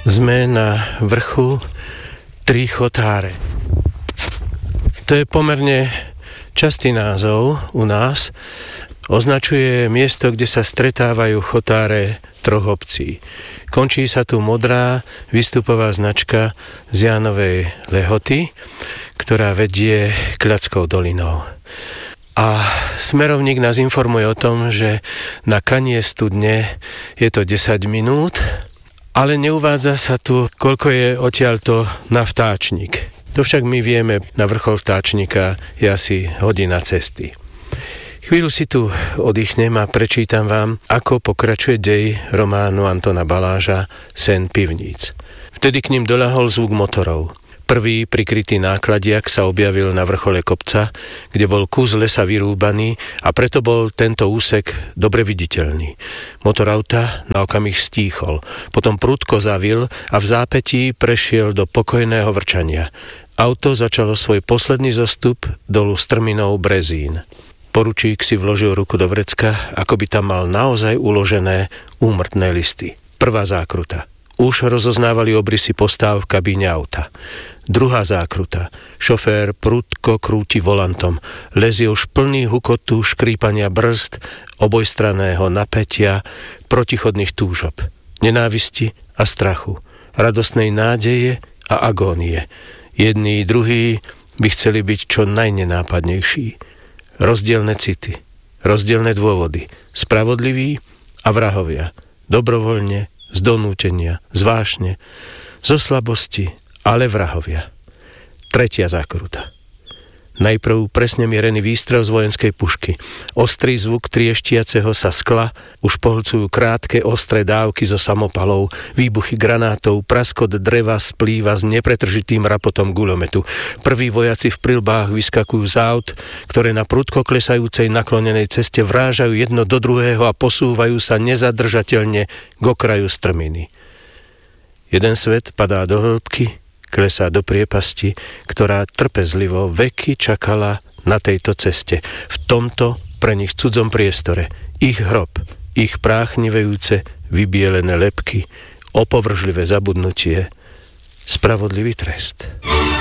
Sme na vrchu Tri chotáre. To je pomerne častý názov u nás. Označuje miesto, kde sa stretávajú chotáre troch obcí. Končí sa tu modrá výstupová značka z Jánovej Lehoty, ktorá vedie Kľadskou dolinou. A smerovník nás informuje o tom, že na Kanie studne je to 10 minút, ale neuvádza sa tu, koľko je odtiaľto na Vtáčnik. To však my vieme, na vrchol Vtáčnika je asi hodina cesty. Chvíľu si tu oddychnem a prečítam vám, ako pokračuje dej románu Antona Baláža Sen pivníc. Vtedy k ním doľahol zvuk motorov. Prvý prikrytý nákladiak sa objavil na vrchole kopca, kde bol kus lesa vyrúbaný a preto bol tento úsek dobre viditeľný. Motor auta na okamih stíchol, potom prudko zavil a v zápätí prešiel do pokojného vrčania. Auto začalo svoj posledný zostup dolu strminou Brezín. Poručík si vložil ruku do vrecka, ako by tam mal naozaj uložené úmrtné listy. Prvá zákruta. Už rozoznávali obrysy postáv v kabíne auta. Druhá zákruta. Šofér prudko krúti volantom. Les je už plný hukotu, škrípania brzd, obojstranného napätia, protichodných túžob, nenávisti a strachu, radostnej nádeje a agónie. Jedni i druhí by chceli byť čo najnenápadnejší. Rozdielne city, rozdielne dôvody, spravodliví a vrahovia, dobrovoľne, z donútenia, zvášne, zo slabosti, ale vrahovia. Tretia zákruta. Najprv presne mierený výstrel z vojenskej pušky. Ostrý zvuk trieštiaceho sa skla, už pohlcujú krátke ostré dávky zo samopalov, výbuchy granátov, praskot dreva splýva s nepretržitým rapotom guľometu. Prví vojaci v prilbách vyskakujú z aut, ktoré na prudko klesajúcej naklonenej ceste vrážajú jedno do druhého a posúvajú sa nezadržateľne k okraju strminy. Jeden svet padá do hĺbky, klesá do priepasti, ktorá trpezlivo veky čakala na tejto ceste, v tomto pre nich cudzom priestore. Ich hrob, ich práchnivejúce, vybielené lebky, opovržlivé zabudnutie, spravodlivý trest.